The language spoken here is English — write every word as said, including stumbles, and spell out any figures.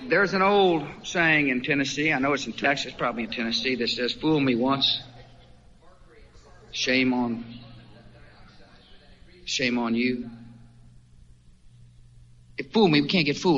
there's an old saying in Tennessee, I know it's in Texas, probably in Tennessee, that says, fool me once, shame on, shame on you. If fool me, we can't get fooled.